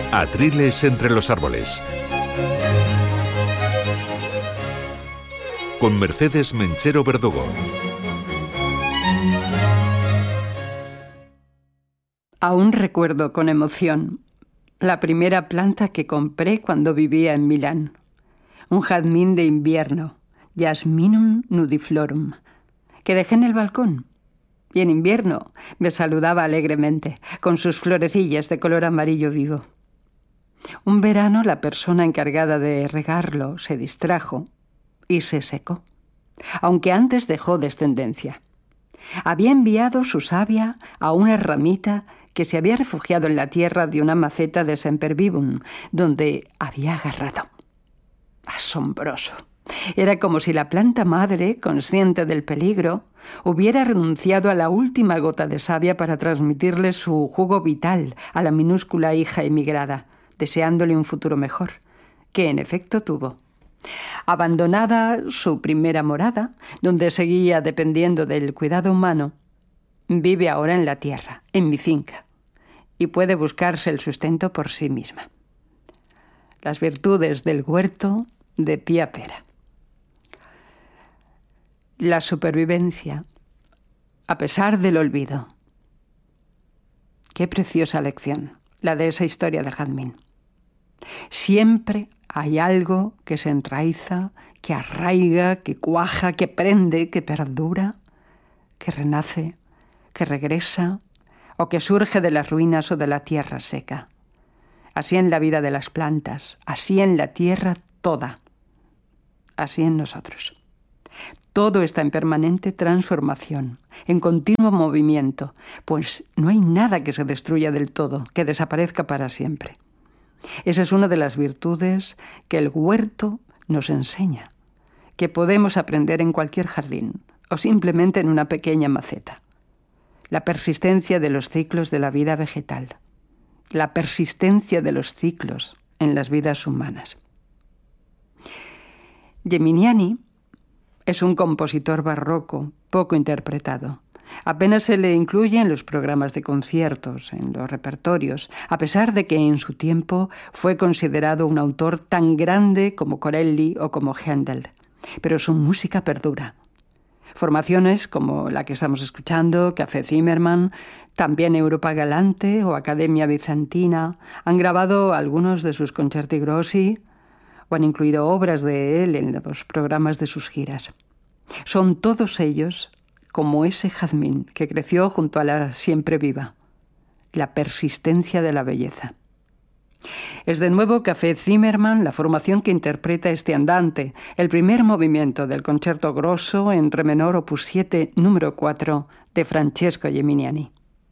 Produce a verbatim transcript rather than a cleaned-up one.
Atriles entre los árboles. Con Mercedes Menchero Verdugo. Aún recuerdo con emoción la primera planta que compré cuando vivía en Milán. Un jazmín de invierno, Jasminum nudiflorum, que dejé en el balcón. Y en invierno me saludaba alegremente, con sus florecillas de color amarillo vivo. Un verano la persona encargada de regarlo se distrajo y se secó, aunque antes dejó descendencia. Había enviado su savia a una ramita que se había refugiado en la tierra de una maceta de sempervivum, donde había agarrado. Asombroso. Era como si la planta madre, consciente del peligro, hubiera renunciado a la última gota de savia para transmitirle su jugo vital a la minúscula hija emigrada, deseándole un futuro mejor, que en efecto tuvo. Abandonada su primera morada, donde seguía dependiendo del cuidado humano, vive ahora en la tierra, en mi finca, y puede buscarse el sustento por sí misma. Las virtudes del huerto de Pía Pera. La supervivencia, a pesar del olvido. Qué preciosa lección, la de esa historia del jazmín. Siempre hay algo que se enraiza, que arraiga, que cuaja, que prende, que perdura, que renace, que regresa o que surge de las ruinas o de la tierra seca. Así en la vida de las plantas, así en la tierra toda, así en nosotros. Todo está en permanente transformación, en continuo movimiento, pues no hay nada que se destruya del todo, que desaparezca para siempre. Esa es una de las virtudes que el huerto nos enseña, que podemos aprender en cualquier jardín o simplemente en una pequeña maceta. La persistencia de los ciclos de la vida vegetal, la persistencia de los ciclos en las vidas humanas. Geminiani es un compositor barroco poco interpretado. Apenas se le incluye en los programas de conciertos, en los repertorios, a pesar de que en su tiempo fue considerado un autor tan grande como Corelli o como Händel. Pero su música perdura. Formaciones como la que estamos escuchando, Café Zimmermann, también Europa Galante o Academia Bizantina, han grabado algunos de sus concerti grossi o han incluido obras de él en los programas de sus giras. Son todos ellos como ese jazmín que creció junto a la siempre viva, la persistencia de la belleza. Es de nuevo Café Zimmermann la formación que interpreta este andante, el primer movimiento del Concerto Grosso en re menor opus siete número cuatro de Francesco Geminiani.